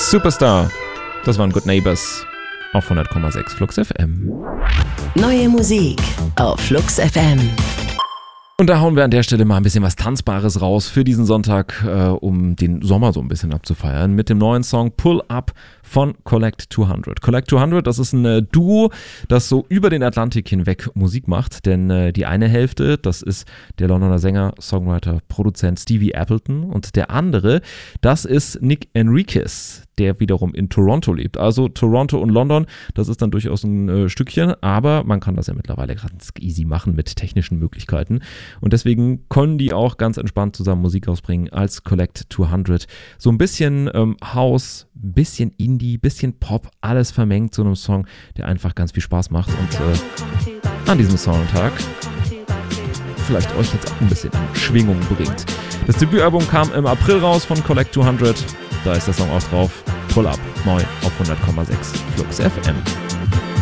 Superstar. Das waren Good Neighbors auf 100,6 Flux FM. Neue Musik auf Flux FM. Und da hauen wir an der Stelle mal ein bisschen was Tanzbares raus für diesen Sonntag, um den Sommer so ein bisschen abzufeiern, mit dem neuen Song Pull Up von Collect 200. Collect 200, das ist ein Duo, das so über den Atlantik hinweg Musik macht, denn die eine Hälfte, das ist der Londoner Sänger, Songwriter, Produzent Stevie Appleton und der andere, das ist Nick Enriquez, der wiederum in Toronto lebt. Also Toronto und London, das ist dann durchaus ein Stückchen, aber man kann das ja mittlerweile ganz easy machen mit technischen Möglichkeiten und deswegen können die auch ganz entspannt zusammen Musik ausbringen als Collect 200. So ein bisschen House, ein bisschen Indie, ein bisschen Pop, alles vermengt zu einem Song, der einfach ganz viel Spaß macht und an diesem Sonntag vielleicht euch jetzt auch ein bisschen in Schwingung bringt. Das Debütalbum kam im April raus von Collect 200. Da ist der Song auch drauf. Pull Up, neu auf 100,6 Flux FM.